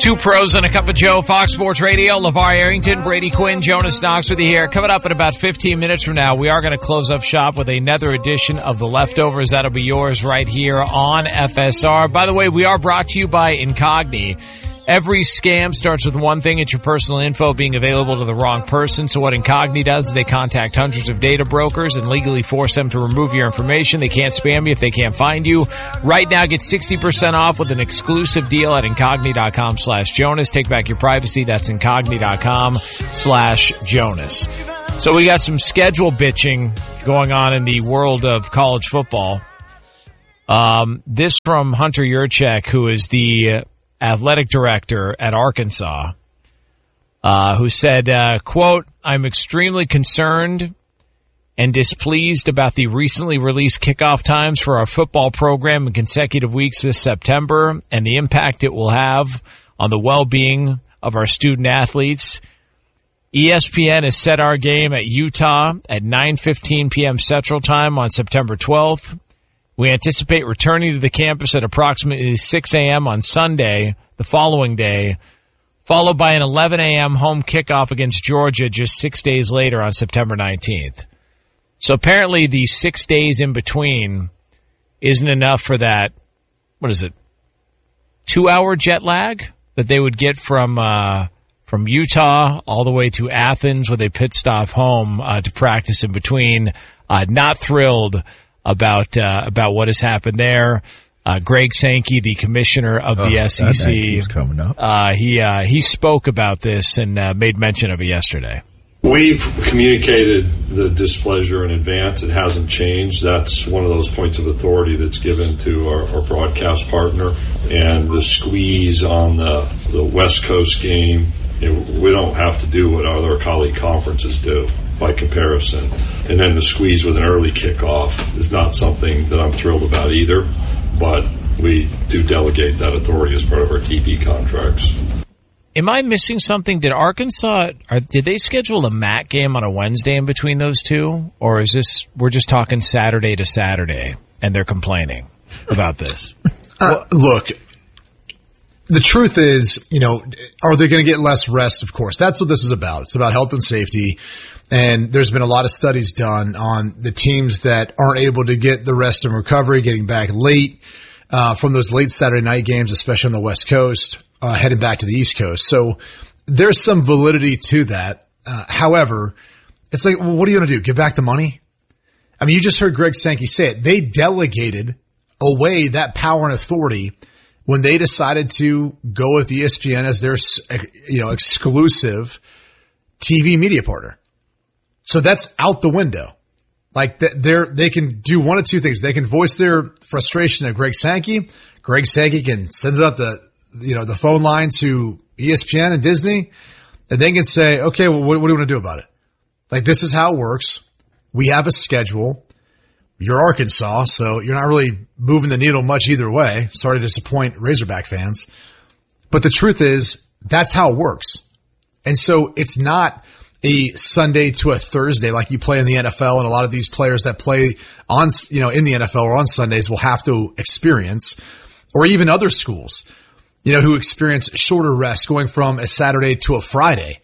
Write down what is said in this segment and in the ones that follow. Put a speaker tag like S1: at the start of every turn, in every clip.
S1: Two pros and a cup of Joe, Fox Sports Radio. LeVar Arrington, Brady Quinn, Jonas Knox with you here. Coming up in about 15 minutes from now, we are going to close up shop with another edition of The Leftovers. That'll be yours right here on FSR. By the way, we are brought to you by Incogni. Every scam starts with one thing. It's your personal info being available to the wrong person. So what Incogni does is they contact hundreds of data brokers and legally force them to remove your information. They can't spam you if they can't find you. Right now, get 60% off with an exclusive deal at Incogni.com/Jonas. Take back your privacy. That's Incogni.com/Jonas. So we got some schedule bitching going on in the world of college football. This from Hunter Yurchek, who is the athletic director at Arkansas, who said, quote, "I'm extremely concerned and displeased about the recently released kickoff times for our football program in consecutive weeks this September and the impact it will have on the well-being of our student athletes. ESPN has set our game at Utah at 9:15 p.m. Central Time on September 12th. We anticipate returning to the campus at approximately 6 a.m. on Sunday, the following day, followed by an 11 a.m. home kickoff against Georgia just 6 days later on September 19th. So apparently the 6 days in between isn't enough for that, 2-hour jet lag that they would get from Utah all the way to Athens, where they pit stop home to practice in between. Not thrilled about what has happened there. Greg Sankey, the commissioner of the SEC,
S2: coming up.
S1: He spoke about this and made mention of it yesterday.
S3: We've communicated the displeasure in advance. It hasn't changed. That's one of those points of authority that's given to our broadcast partner. And the squeeze on the West Coast game, we don't have to do what other colleague conferences do by comparison. And then the squeeze with an early kickoff is not something that I'm thrilled about either, but we do delegate that authority as part of our TV contracts.
S1: Am I missing something? Did Arkansas, did they schedule a MAC game on a Wednesday in between those two? Or is this, we're just talking Saturday to Saturday and they're complaining about this?
S4: Look, the truth is, are they going to get less rest? Of course. That's what this is about. It's about health and safety. And there's been a lot of studies done on the teams that aren't able to get the rest and recovery, getting back late from those late Saturday night games, especially on the West Coast, heading back to the East Coast. So there's some validity to that. However, it's like, well, what are you going to do? Give back the money? I mean, you just heard Greg Sankey say it. They delegated away that power and authority when they decided to go with ESPN as their, exclusive TV media partner. So that's out the window. Like they can do one of two things. They can voice their frustration to Greg Sankey. Greg Sankey can send it up the phone line to ESPN and Disney, and they can say, okay, well, what do you want to do about it? Like, this is how it works. We have a schedule. You're Arkansas, so you're not really moving the needle much either way. Sorry to disappoint Razorback fans. But the truth is, that's how it works. And so it's not a Sunday to a Thursday like you play in the NFL, and a lot of these players that play on, in the NFL or on Sundays will have to experience, or even other schools, who experience shorter rest going from a Saturday to a Friday.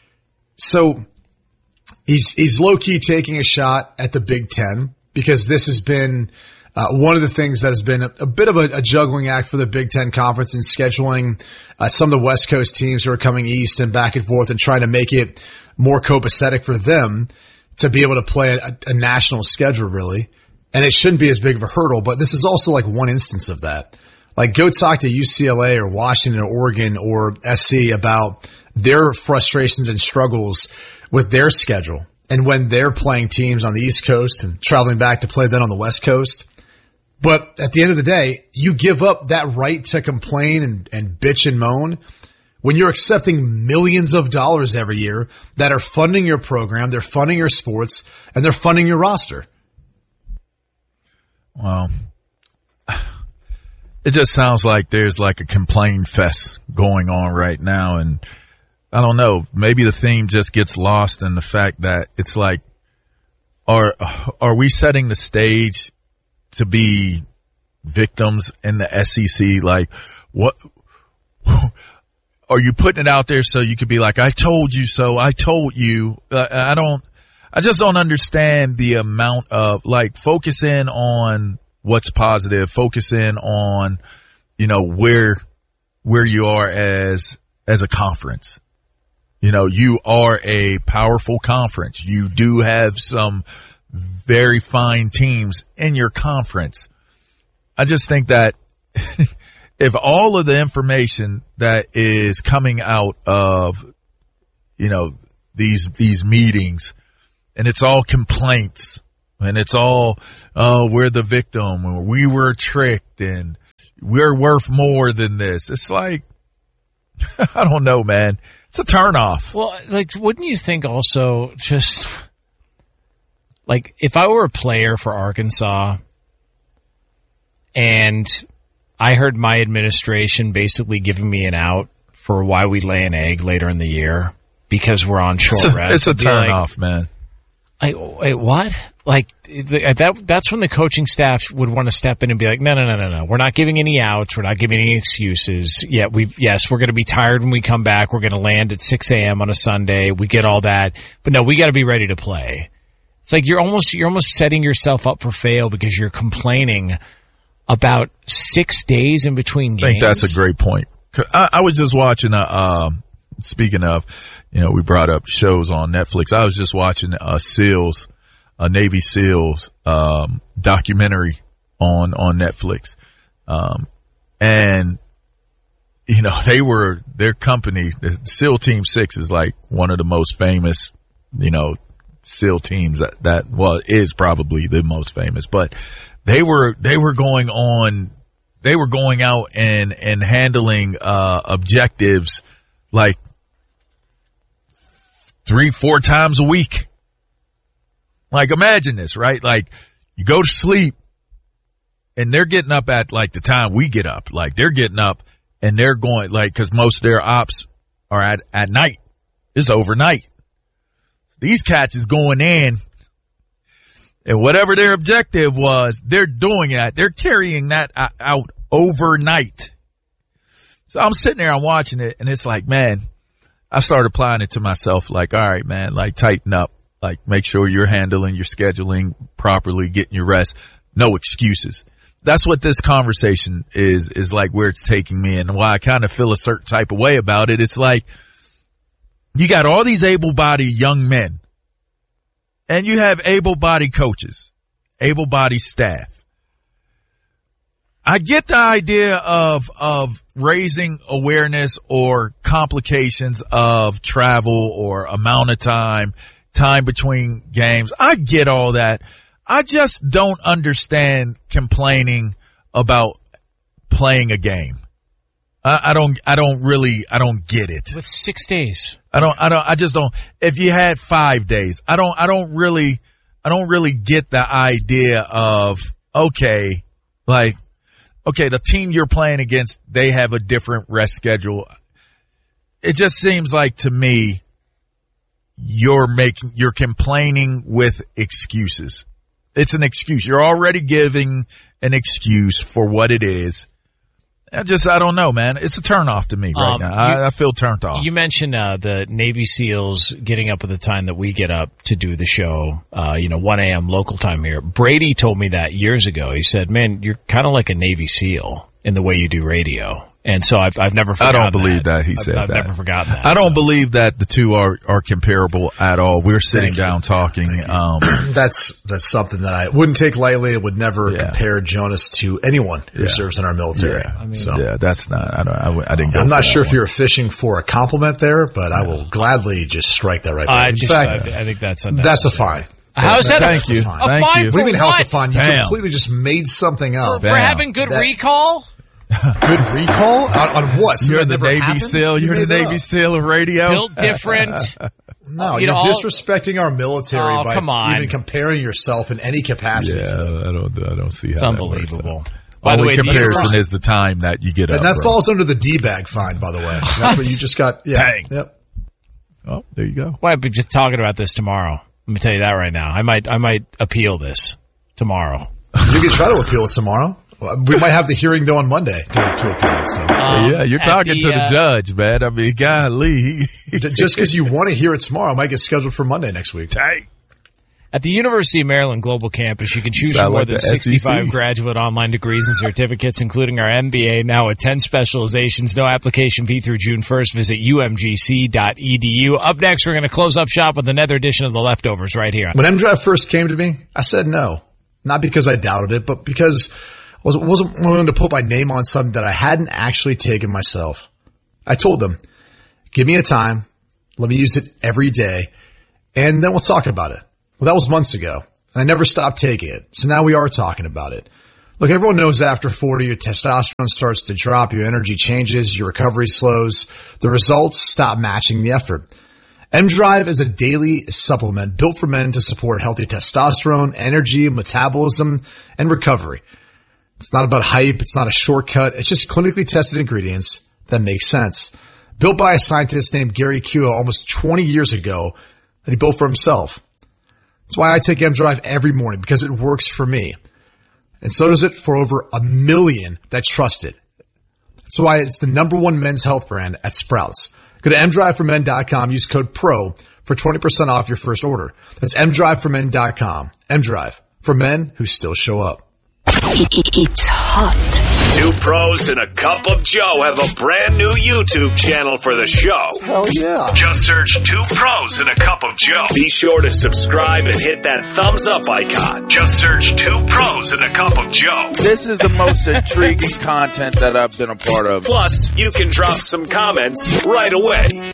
S4: So he's low-key taking a shot at the Big Ten, because this has been one of the things that has been a bit of a juggling act for the Big Ten Conference in scheduling some of the West Coast teams who are coming east and back and forth and trying to make it more copacetic for them to be able to play a national schedule, really. And it shouldn't be as big of a hurdle, but this is also like one instance of that. Like, go talk to UCLA or Washington or Oregon or SC about their frustrations and struggles with their schedule. And when they're playing teams on the East Coast and traveling back to play them on the West Coast. But at the end of the day, you give up that right to complain and bitch and moan when you're accepting millions of dollars every year that are funding your program, they're funding your sports, and they're funding your roster.
S2: Well, it just sounds like there's like a complaint fest going on right now. And I don't know, maybe the theme just gets lost in the fact that it's like, are we setting the stage to be victims in the SEC? Like, what? are you putting it out there so you could be like, I told you so, I told you? I just don't understand the amount of, like, focus in on what's positive, focus in on, you know, where you are as a conference. You know, you are a powerful conference. You do have some very fine teams in your conference. I just think that if all of the information that is coming out of, you know, these meetings, and it's all complaints, and it's all, oh, we're the victim, or we were tricked, and we're worth more than this. It's like, I don't know, man. It's a turnoff.
S1: Well, like, wouldn't you think also just, like, if I were a player for Arkansas and I heard my administration basically giving me an out for why we lay an egg later in the year because we're on short rest.
S2: It's a turnoff, man.
S1: Wait, what? Like, that's when the coaching staff would want to step in and be like, no. We're not giving any outs. We're not giving any excuses. Yeah, we're going to be tired when we come back. We're going to land at 6 a.m. on a Sunday. We get all that. But no, we got to be ready to play. It's like you're almost setting yourself up for fail because you're complaining about 6 days in between games.
S2: I think that's a great point. I was just watching speaking of, you know, we brought up shows on Netflix. I was just watching a Navy SEALs documentary on Netflix. And, you know, their company, the SEAL Team 6 is like one of the most famous, you know, SEAL teams that is probably the most famous, but they were going out and handling objectives like 3-4 times a week. Like, imagine this, right? Like, you go to sleep and they're getting up at like the time we get up. Like, they're getting up and they're going, like, cause most of their ops are at night. It's overnight. These cats is going in and whatever their objective was, they're doing that. They're carrying that out overnight. So I'm sitting there, I'm watching it, and it's like, man, I started applying it to myself. Like, all right, man, like, tighten up. Like, make sure you're handling your scheduling properly, getting your rest. No excuses. That's what this conversation is like, where it's taking me, and why I kind of feel a certain type of way about it. It's like, you got all these able-bodied young men, and you have able-bodied coaches, able-bodied staff. I get the idea of raising awareness or complications of travel or amount of time between games. I get all that. I just don't understand complaining about playing a game. I don't get it.
S1: With 6 days.
S2: I just don't. If you had 5 days, I don't really get the idea of, okay, like, okay, the team you're playing against, they have a different rest schedule. It just seems like, to me, you're complaining with excuses. It's an excuse. You're already giving an excuse for what it is. I don't know, man. It's a turnoff to me right now. I feel turned off.
S1: You mentioned the Navy SEALs getting up at the time that we get up to do the show, 1 a.m. local time here. Brady told me that years ago. He said, man, you're kind of like a Navy SEAL in the way you do radio. And so I've never forgotten that.
S2: I don't believe that he said that.
S1: I've never forgotten that.
S2: I don't believe that the two are comparable at all. We're sitting down talking.
S4: That's something that I wouldn't take lightly. I would never compare Jonas to anyone who serves in our military.
S2: Yeah, that's not, I didn't go.
S4: I'm not sure if you're fishing for a compliment there, but I will gladly just strike that right back. In fact,
S1: I think that's unnecessary.
S4: That's a fine.
S1: How's that?
S2: Thank you.
S1: A fine
S4: What do you mean, how's a
S1: what?
S4: fine? You completely just made something up.
S1: For having good recall?
S4: Good recall? On what?
S2: You're the Navy SEAL. You're the Navy SEAL of radio.
S1: Built different.
S4: No, you're disrespecting our military by even comparing yourself in any capacity.
S2: Yeah, I don't see how
S1: it's
S2: that
S1: unbelievable.
S2: Works.
S1: By the way,
S2: comparison is the time that you get up.
S4: And that falls under the D-bag fine, by the way. That's what you just got. Yeah.
S2: Dang.
S4: Yep.
S2: Oh, there you go.
S1: Well, I'll be just talking about this tomorrow. Let me tell you that right now. I might appeal this tomorrow.
S4: You can try to appeal it tomorrow. We might have the hearing, though, on Monday to appeal it. So.
S2: Yeah, you're talking to the judge, man. I mean, golly.
S4: Just because you want to hear it tomorrow, it might get scheduled for Monday next week.
S2: Tight.
S1: At the University of Maryland Global Campus, you can choose from more than 65 graduate online degrees and certificates, including our MBA, now with 10 specializations. No application fee through June 1st. Visit umgc.edu. Up next, we're going to close up shop with another edition of The Leftovers right here.
S4: When M-Drive first came to me, I said no. Not because I doubted it, but because I wasn't willing to put my name on something that I hadn't actually taken myself. I told them, give me a time, let me use it every day, and then we'll talk about it. Well, that was months ago, and I never stopped taking it. So now we are talking about it. Look, everyone knows after 40, your testosterone starts to drop, your energy changes, your recovery slows. The results stop matching the effort. M-Drive is a daily supplement built for men to support healthy testosterone, energy, metabolism, and recovery. It's not about hype. It's not a shortcut. It's just clinically tested ingredients that make sense. Built by a scientist named Gary Kuo almost 20 years ago that he built for himself. That's why I take M-Drive every morning, because it works for me. And so does it for over 1 million that trust it. That's why it's the #1 men's health brand at Sprouts. Go to mdriveformen.com, use code PRO for 20% off your first order. That's mdriveformen.com. M-Drive, for men who still show up.
S5: It's hot.
S6: Two pros and a cup of Joe have a brand new YouTube channel for the show.
S7: Hell yeah.
S6: Just search Two Pros and a Cup of Joe. Be sure to subscribe and hit that thumbs up icon. Just search Two Pros and a Cup of Joe.
S7: This is the most intriguing content that I've been a part of.
S6: Plus, you can drop some comments right away.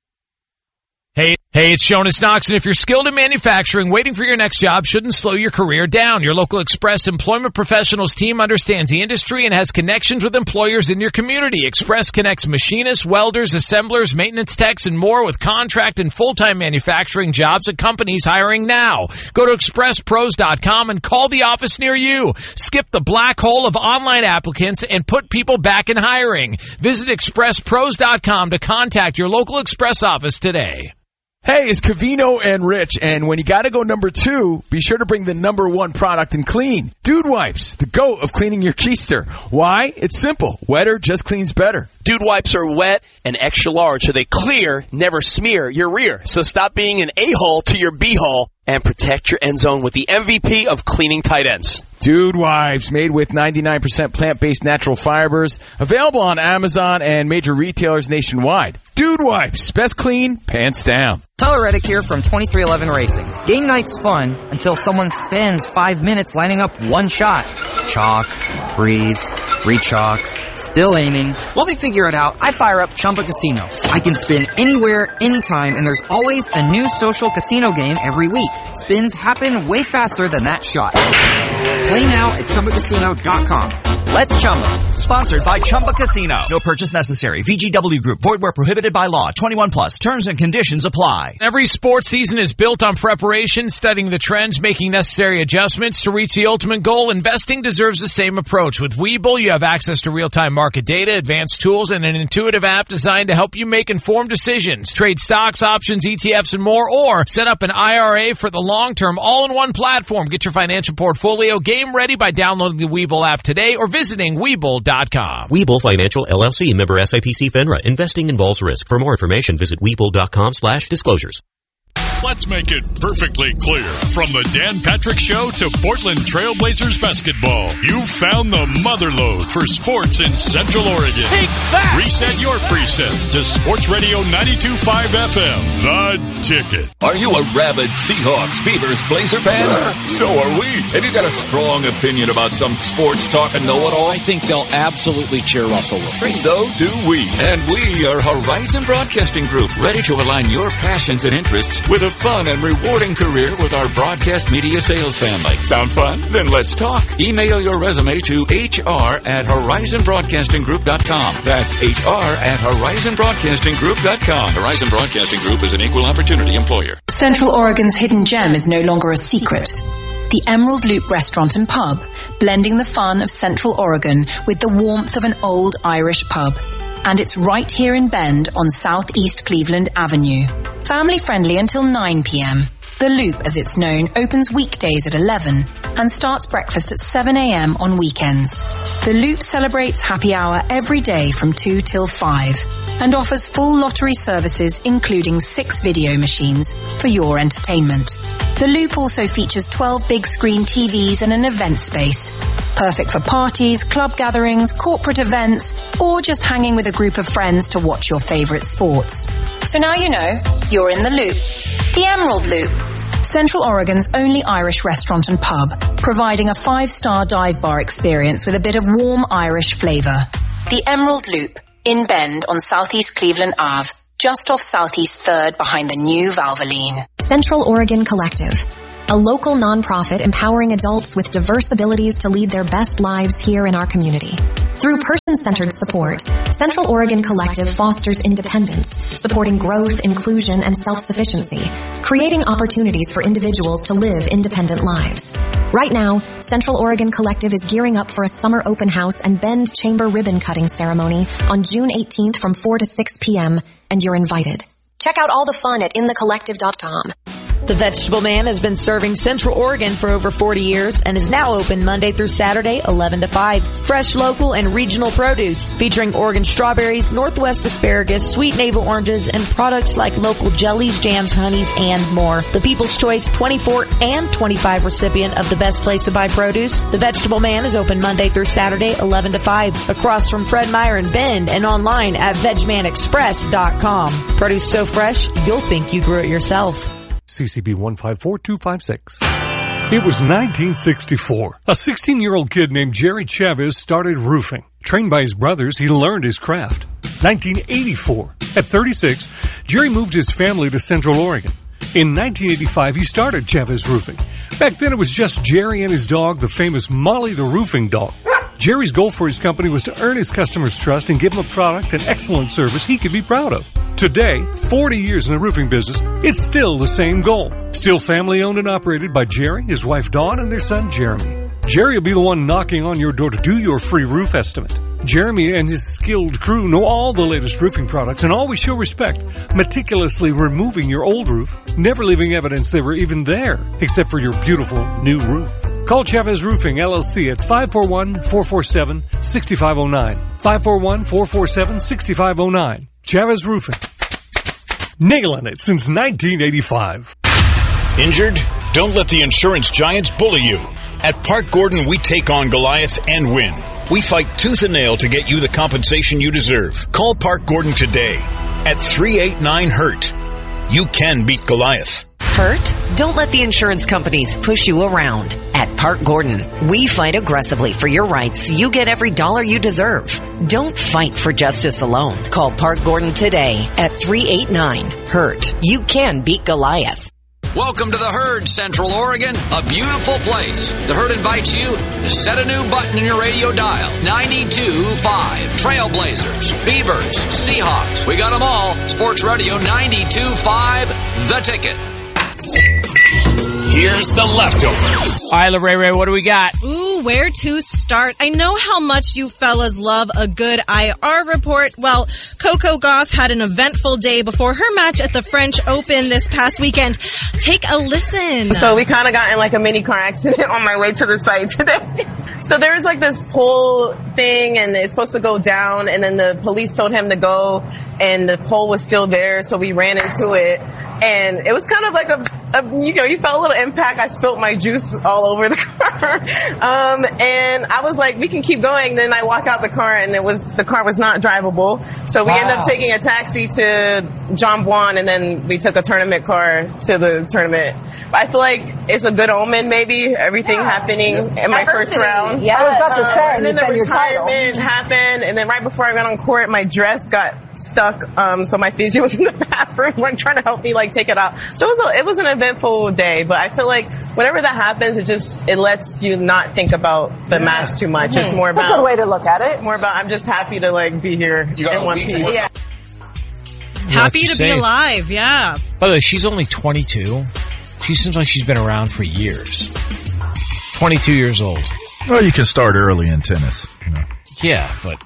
S1: Hey, it's Jonas Knox, and if you're skilled in manufacturing, waiting for your next job shouldn't slow your career down. Your local Express Employment Professionals team understands the industry and has connections with employers in your community. Express connects machinists, welders, assemblers, maintenance techs, and more with contract and full-time manufacturing jobs at companies hiring now. Go to expresspros.com and call the office near you. Skip the black hole of online applicants and put people back in hiring. Visit expresspros.com to contact your local Express office today.
S8: Hey, it's Covino and Rich, and when you gotta go number 2, be sure to bring the #1 product in clean. Dude Wipes, the GOAT of cleaning your keister. Why? It's simple. Wetter just cleans better.
S9: Dude Wipes are wet and extra large, so they clear, never smear your rear. So stop being an a-hole to your b-hole and protect your end zone with the MVP of cleaning tight ends.
S8: Dude Wipes, made with 99% plant-based natural fibers. Available on Amazon and major retailers nationwide. Dude Wipes, best clean, pants down.
S10: Tyler Reddick here from 2311 Racing. Game night's fun until someone spends 5 minutes lining up one shot. Chalk, breathe, re-chalk, still aiming. While they figure it out, I fire up Chumba Casino. I can spin anywhere, anytime, and there's always a new social casino game every week. Spins happen way faster than that shot. Play now at ChumbaCasino.com. Let's Chumba.
S11: Sponsored by Chumba Casino. No purchase necessary. VGW Group. Void where prohibited by law. 21 plus. Terms and conditions apply.
S1: Every sports season is built on preparation, studying the trends, making necessary adjustments to reach the ultimate goal. Investing deserves the same approach. With Webull, you have access to real-time market data, advanced tools, and an intuitive app designed to help you make informed decisions. Trade stocks, options, ETFs, and more, or set up an IRA for the long-term all-in-one platform. Get your financial portfolio game ready by downloading the Webull app today or visiting Webull.com.
S12: Webull Financial LLC, member SIPC FINRA. Investing involves risk. For more information, visit Webull.com/disclosures.
S13: Let's make it perfectly clear. From the Dan Patrick Show to Portland Trailblazers basketball, you've found the motherlode for sports in Central Oregon.
S14: Take that!
S13: Reset your preset to Sports Radio 92.5 FM, The Ticket.
S15: Are you a rabid Seahawks, Beavers, Blazer fan? So are we. Have you got a strong opinion about some sports talk and know-it-all?
S16: I think they'll absolutely cheer Russell Wilson.
S15: So do we. And we are Horizon Broadcasting Group, ready to align your passions and interests with a fun and rewarding career with our broadcast media sales family. Sound fun? Then let's talk. Email your resume to hr@horizonbroadcastinggroup.com. That's hr@horizonbroadcastinggroup.com. Horizon Broadcasting Group is an equal opportunity employer.
S17: Central Oregon's hidden gem is no longer a secret. The Emerald Loop Restaurant and Pub, blending the fun of Central Oregon with the warmth of an old Irish pub. And it's right here in Bend on Southeast Cleveland Avenue. Family friendly until 9 p.m. The Loop, as it's known, opens weekdays at 11. and starts breakfast at 7 a.m. on weekends. The Loop celebrates happy hour every day from 2 till 5 and offers full lottery services including 6 video machines for your entertainment. The Loop also features 12 big screen TVs and an event space. Perfect for parties, club gatherings, corporate events, or just hanging with a group of friends to watch your favorite sports. So now you know, you're in the Loop. The Emerald Loop. Central Oregon's only Irish restaurant and pub, providing a 5-star dive bar experience with a bit of warm Irish flavor. The Emerald Loop, in Bend on Southeast Cleveland Ave, just off Southeast 3rd behind the new Valvoline.
S14: Central Oregon Collective, a local nonprofit empowering adults with diverse abilities to lead their best lives here in our community. Through person-centered support, Central Oregon Collective fosters independence, supporting growth, inclusion, and self-sufficiency, creating opportunities for individuals to live independent lives. Right now, Central Oregon Collective is gearing up for a summer open house and Bend Chamber ribbon cutting ceremony on June 18th from 4 to 6 p.m., and you're invited. Check out all the fun at inthecollective.com.
S18: The Vegetable Man has been serving Central Oregon for over 40 years and is now open Monday through Saturday, 11 to 5. Fresh, local, and regional produce featuring Oregon strawberries, Northwest asparagus, sweet navel oranges, and products like local jellies, jams, honeys, and more. The People's Choice 24 and 25 recipient of the Best Place to Buy Produce. The Vegetable Man is open Monday through Saturday, 11 to 5. Across from Fred Meyer in Bend and online at VegManExpress.com. Produce so fresh, you'll think you grew it yourself.
S19: CCB 154256. It was 1964. A 16-year-old kid named Jerry Chavez started roofing. Trained by his brothers, he learned his craft. 1984. At 36, Jerry moved his family to Central Oregon. In 1985, he started Chavez Roofing. Back then, it was just Jerry and his dog, the famous Molly the Roofing Dog. Jerry's goal for his company was to earn his customers' trust and give them a product and excellent service he could be proud of. Today, 40 years in the roofing business, it's still the same goal. Still family owned and operated by Jerry, his wife Dawn, and their son Jeremy. Jerry will be the one knocking on your door to do your free roof estimate. Jeremy and his skilled crew know all the latest roofing products and always show respect, meticulously removing your old roof, never leaving evidence they were even there, except for your beautiful new roof. Call Chavez Roofing, LLC at 541-447-6509. 541-447-6509. Chavez Roofing. Nailing it since 1985.
S20: Injured? Don't let the insurance giants bully you. At Park Gordon, we take on Goliath and win. We fight tooth and nail to get you the compensation you deserve. Call Park Gordon today at 389-HURT. You can beat Goliath.
S21: Hurt? Don't let the insurance companies push you around. At Park Gordon, we fight aggressively for your rights so you get every dollar you deserve. Don't fight for justice alone. Call Park Gordon today at 389-HURT. You can beat Goliath.
S22: Welcome to the Herd, Central Oregon, a beautiful place. The Herd invites you to set a new button in your radio dial. 92.5. Trailblazers, Beavers, Seahawks. We got them all. Sports Radio 92.5, The Ticket.
S6: Here's the leftovers.
S1: All right, Ray, what do we got?
S23: Ooh, where to start? I know how much you fellas love a good IR report. Well, Coco Gauff had an eventful day before her match at the French Open this past weekend. Take a listen.
S24: So we kind of got in like a mini car accident on my way to the site today. So there was like this pole thing and it's supposed to go down and then the police told him to go and the pole was still there. So we ran into it and it was kind of like you felt a little impact. I spilled my juice all over the car. And I was like, we can keep going. Then I walk out the car and the car was not drivable. So we ended up taking a taxi to John Buon and then we took a tournament car to the tournament. But I feel like it's a good omen maybe, everything happening in my first round.
S25: Yeah, I was about to say,
S24: and then the retirement happened and then right before I got on court, my dress got stuck. So my physio was in the bathroom like trying to help me like take it out. So it was an eventful day, but I feel like whenever that happens, it lets you not think about the match too much. It's more about
S25: a good way to look at it.
S24: More about I'm just happy to like be here in one piece. Yeah.
S23: Happy to be alive, yeah.
S1: By the way, she's only 22. She seems like she's been around for years. 22 years old.
S2: Well, you can start early in tennis.
S1: Yeah, but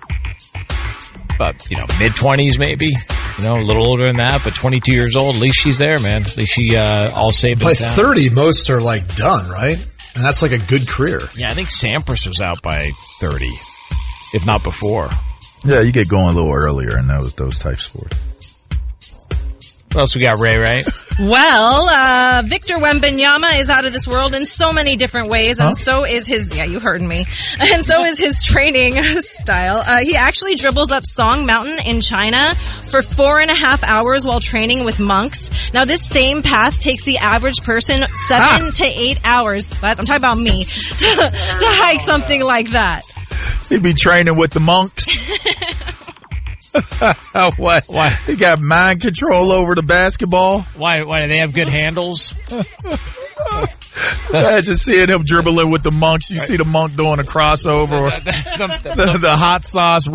S1: mid-20s maybe. A little older than that, but 22 years old. At least she's there, man. At least she all safe and
S4: By
S1: sound.
S4: 30, most are like done, right? And that's like a good career.
S1: Yeah, I think Sampras was out by 30, if not before.
S2: Yeah, you get going a little earlier in those type sports.
S1: What else we got, Ray?
S23: Well, Victor Wembanyama is out of this world in so many different ways, and so is his, you heard me, and so is his training style. He actually dribbles up Song Mountain in China for 4.5 hours while training with monks. Now, this same path takes the average person 7 to 8 hours, I'm talking about me, to hike something like that.
S2: He'd be training with the monks. What? Why? He got mind control over the basketball.
S1: Why do they have good handles?
S2: Just seeing him dribbling with the monks. You see the monk doing a crossover. The hot sauce